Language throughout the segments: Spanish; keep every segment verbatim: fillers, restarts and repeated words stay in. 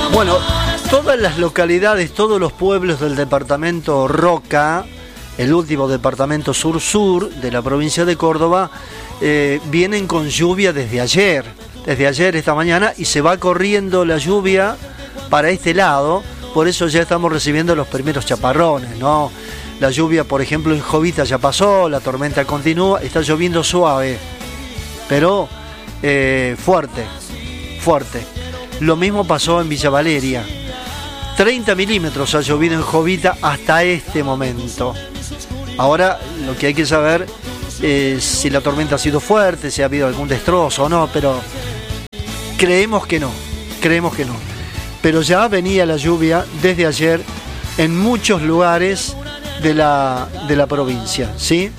Bueno, todas las localidades, todos los pueblos del departamento Roca, el último departamento sur-sur de la provincia de Córdoba, eh, vienen con lluvia desde ayer, desde ayer, esta mañana, y se va corriendo la lluvia para este lado, por eso ya estamos recibiendo los primeros chaparrones, ¿no? La lluvia, por ejemplo, en Jovita ya pasó, la tormenta continúa, está lloviendo suave, pero eh, fuerte, fuerte. Lo mismo pasó en Villa Valeria. treinta milímetros ha llovido en Jovita hasta este momento. Ahora lo que hay que saber es si la tormenta ha sido fuerte, si ha habido algún destrozo o no, pero creemos que no, creemos que no. Pero ya venía la lluvia desde ayer en muchos lugares de la, de la provincia, ¿sí?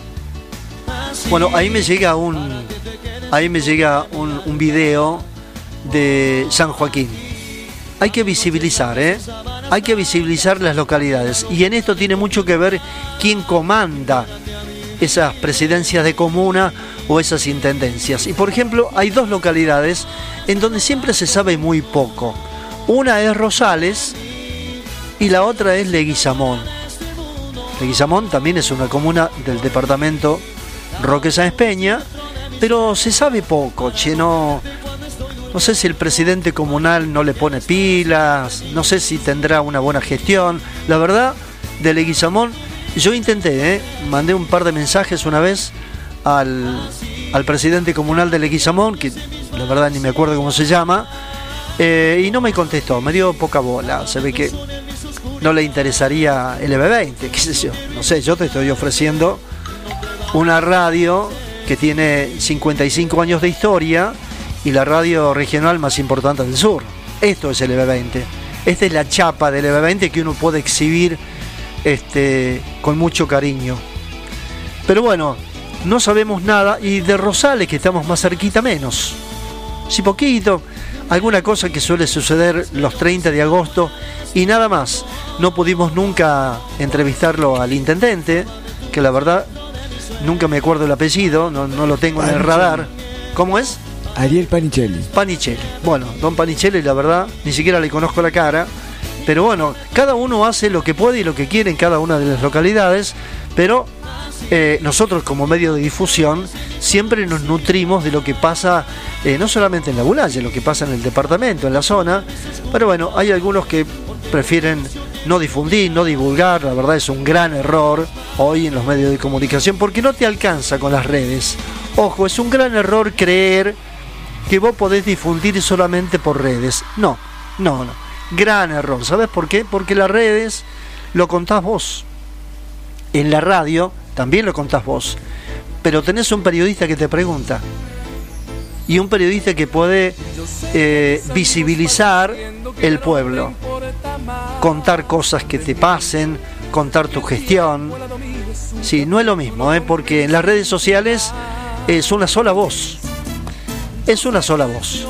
Bueno, ahí me llega un, ahí me llega un, un video de San Joaquín. Hay que visibilizar, ¿eh? Hay que visibilizar las localidades. Y en esto tiene mucho que ver quién comanda esas presidencias de comuna o esas intendencias. Y por ejemplo, hay dos localidades en donde siempre se sabe muy poco. Una es Rosales y la otra es Leguizamón. Leguizamón también es una comuna del departamento Roque Sáenz Peña, pero se sabe poco, che, no... No sé si el presidente comunal no le pone pilas, no sé si tendrá una buena gestión. La verdad, de Leguizamón, yo intenté, ¿eh? mandé un par de mensajes una vez al, al presidente comunal de Leguizamón, que la verdad ni me acuerdo cómo se llama, eh, y no me contestó, me dio poca bola. Se ve que no le interesaría el E B veinte, qué sé yo. No sé, yo te estoy ofreciendo una radio que tiene cincuenta y cinco años de historia, y la radio regional más importante del sur. Esto es el E B veinte. Esta es la chapa del E B veinte que uno puede exhibir este, con mucho cariño. Pero bueno, no sabemos nada. Y de Rosales, que estamos más cerquita, menos. Sí, poquito. Alguna cosa que suele suceder los treinta de agosto y nada más. No pudimos nunca entrevistarlo al intendente, que la verdad nunca me acuerdo el apellido, no, no lo tengo en el radar. ¿Cómo es? Ariel Panichelli. Panichelli. Bueno, don Panichelli, la verdad, ni siquiera le conozco la cara. Pero bueno, cada uno hace lo que puede y lo que quiere en cada una de las localidades. Pero eh, nosotros como medio de difusión siempre nos nutrimos de lo que pasa, eh, no solamente en la Bulaya, lo que pasa en el departamento, en la zona. Pero bueno, hay algunos que prefieren no difundir, no divulgar. La verdad es un gran error hoy en los medios de comunicación porque no te alcanza con las redes. Ojo, es un gran error creer que vos podés difundir solamente por redes. No, no, no. Gran error. ¿Sabes por qué? Porque las redes lo contás vos. En la radio también lo contás vos. Pero tenés un periodista que te pregunta. Y un periodista que puede eh, visibilizar el pueblo. Contar cosas que te pasen, contar tu gestión. Sí, no es lo mismo, ¿eh? Porque en las redes sociales es una sola voz. Es una sola voz.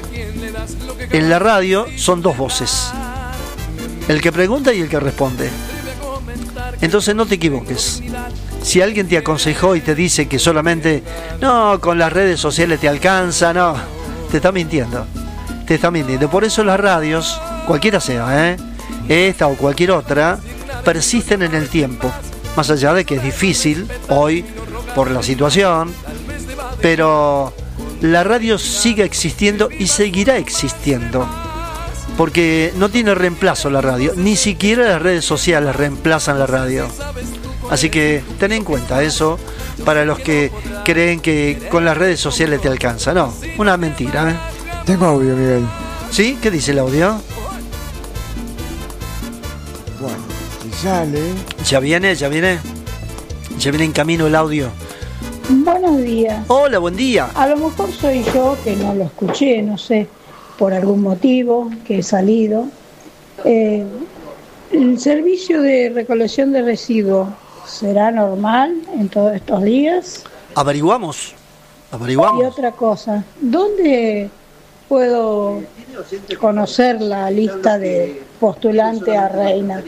En la radio son dos voces. El que pregunta y el que responde. Entonces no te equivoques. Si alguien te aconsejó y te dice que solamente no, con las redes sociales te alcanza, no, te está mintiendo. Te está mintiendo. Por eso las radios, cualquiera sea, ¿eh? esta o cualquier otra, persisten en el tiempo. Más allá de que es difícil hoy por la situación, pero la radio sigue existiendo y seguirá existiendo, porque no tiene reemplazo la radio, ni siquiera las redes sociales reemplazan la radio. Así que ten en cuenta eso para los que creen que con las redes sociales te alcanza. No, una mentira, ¿eh? Tengo audio, Miguel. ¿Sí? ¿Qué dice el audio? Bueno, si sale... ¿Ya viene? ¿Ya viene? ¿Ya viene en camino el audio? Buenos días. Hola, buen día. A lo mejor soy yo que no lo escuché, no sé, por algún motivo que he salido. Eh, ¿El servicio de recolección de residuos será normal en todos estos días? Averiguamos, averiguamos. Y otra cosa, ¿dónde puedo conocer la lista de postulantes a reina?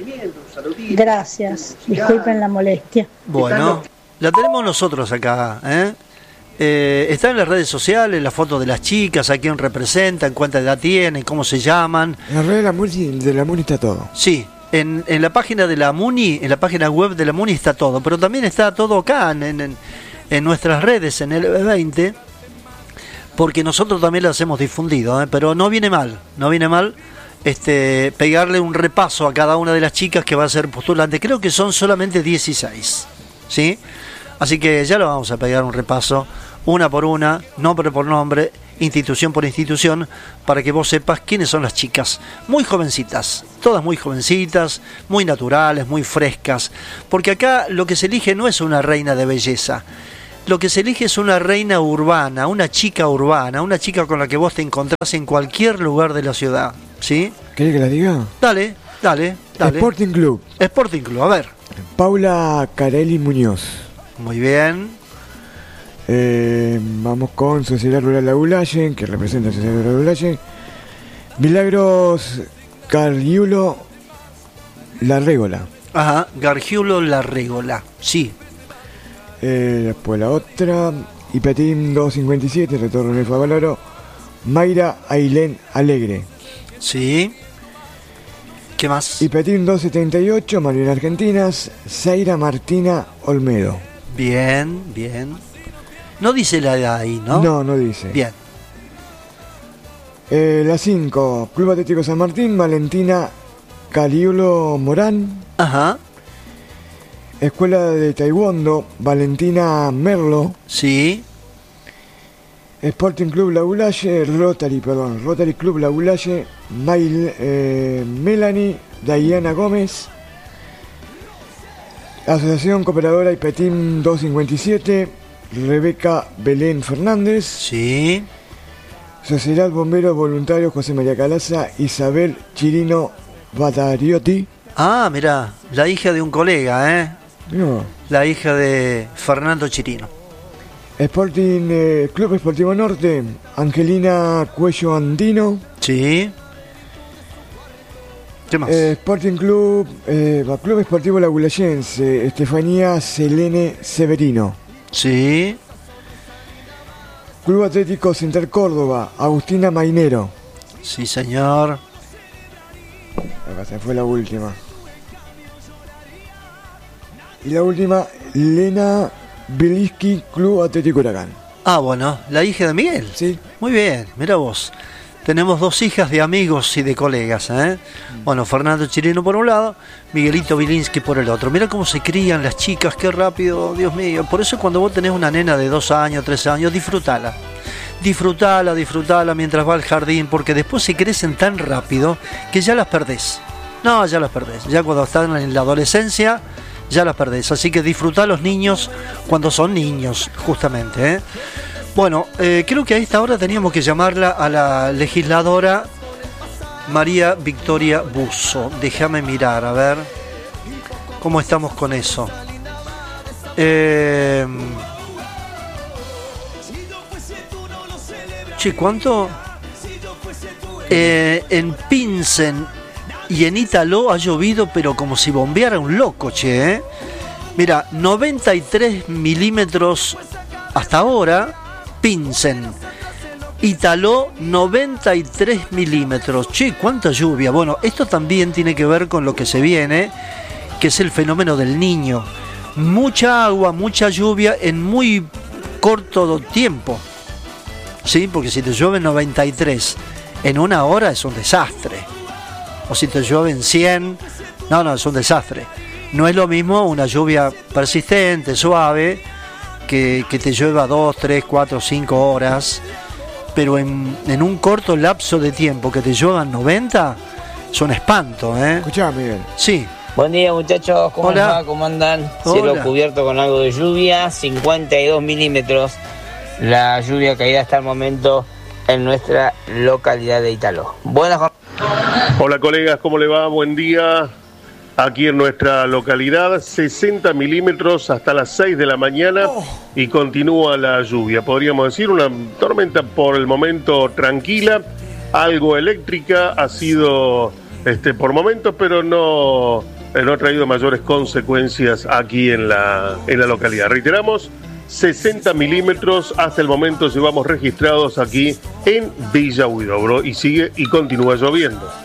Gracias, disculpen la molestia. Bueno, la tenemos nosotros acá, ¿eh? Eh, está en las redes sociales, la foto de las chicas, a quién representan, cuánta edad tienen, cómo se llaman. En la red de la Muni, de la Muni está todo. Sí, en, en la página de la Muni, en la página web de la Muni está todo, pero también está todo acá en, en, en nuestras redes, en el E veinte, porque nosotros también lo hacemos difundido, ¿eh? Pero no viene mal, no viene mal este, pegarle un repaso a cada una de las chicas que va a ser postulante. Creo que son solamente dieciséis, ¿sí? Así que ya lo vamos a pegar un repaso, una por una, nombre por nombre, institución por institución, para que vos sepas quiénes son las chicas. Muy jovencitas, todas muy jovencitas, muy naturales, muy frescas, porque acá lo que se elige no es una reina de belleza, lo que se elige es una reina urbana, una chica urbana, una chica con la que vos te encontrás en cualquier lugar de la ciudad, ¿sí? ¿Querés que la diga? Dale, dale, dale. Sporting Club. Sporting Club, a ver. Paula Carelli Muñoz. Muy bien. Eh, vamos con Sociedad Rural Laulaye, que representa a Sociedad Rural Laulaye. Milagros Gargiulo Larrégola. Ajá, Gargiulo Larrégola, sí. Eh, después la otra, Ipetín doscientos cincuenta y siete, Retorno de Favaloro. Mayra Ailén Alegre. Sí. ¿Qué más? Ipetín doscientos setenta y ocho, Malvinas Argentinas. Zaira Martina Olmedo. Bien, bien. No dice la edad ahí, ¿no? No, no dice. Bien. Eh, la cinco, Club Atlético San Martín, Valentina Cariulo Morán. Ajá. Escuela de Taekwondo, Valentina Merlo. Sí. Sporting Club Laulaye, Rotary, perdón, Rotary Club Laulaye, Mail, eh, Melanie Diana Gómez. Asociación Cooperadora Ipetín doscientos cincuenta y siete, Rebeca Belén Fernández. Sí. Sociedad Bomberos Voluntarios José María Calaza, Isabel Chirino Batariotti. Ah, mirá, la hija de un colega, ¿eh? No. La hija de Fernando Chirino. Sporting eh, Club Esportivo Norte, Angelina Cuello Andino. Sí. ¿Qué más? Eh, Sporting Club, eh, Club Esportivo Laulayense, Estefanía Selene Severino. Sí. Club Atlético Central Córdoba, Agustina Mainero. Sí, señor. Acá se fue la última. Y la última, Lena Beliski, Club Atlético Huracán. Ah, bueno, la hija de Miguel. Sí. Muy bien, mira vos. Tenemos dos hijas de amigos y de colegas, ¿eh? Bueno, Fernando Chirino por un lado, Miguelito Bilinski por el otro. Mira cómo se crían las chicas, qué rápido, Dios mío. Por eso cuando vos tenés una nena de dos años, tres años, disfrutala. Disfrutala, disfrutala mientras va al jardín, porque después se crecen tan rápido que ya las perdés. No, ya las perdés. Ya cuando están en la adolescencia, ya las perdés. Así que disfrutá a los niños cuando son niños, justamente, ¿eh? Bueno, eh, creo que a esta hora teníamos que llamarla a la legisladora María Victoria Busso. Déjame mirar, a ver cómo estamos con eso. Eh... Che, ¿cuánto? Eh, en Pinsen y en Italó ha llovido, pero como si bombeara un loco, che, ¿eh? Mira, noventa y tres milímetros hasta ahora. Pinsen, Italó, noventa y tres milímetros. Che, cuánta lluvia. Bueno, esto también tiene que ver con lo que se viene, que es el fenómeno del Niño. Mucha agua, mucha lluvia en muy corto tiempo. Sí, porque si te llueve noventa y tres en una hora es un desastre. O si te llueven cien, no, no, es un desastre. No es lo mismo una lluvia persistente, suave, Que, que te llueva dos, tres, cuatro, cinco horas, pero en, en un corto lapso de tiempo que te lluevan noventa, es un espanto, ¿eh? Escuchá, Miguel. Sí. Buen día, muchachos, ¿cómo Hola. va? ¿Cómo andan? Hola. Cielo cubierto con algo de lluvia, cincuenta y dos milímetros. La lluvia caída hasta el momento en nuestra localidad de Italó. Buenas jornadas. Hola colegas, ¿cómo le va? Buen día. Aquí en nuestra localidad, sesenta milímetros hasta las seis de la mañana y continúa la lluvia. Podríamos decir una tormenta por el momento tranquila, algo eléctrica, ha sido este, por momentos, pero no, no ha traído mayores consecuencias aquí en la, en la localidad. Reiteramos, sesenta milímetros hasta el momento llevamos registrados aquí en Villa Huidobro y sigue y continúa lloviendo.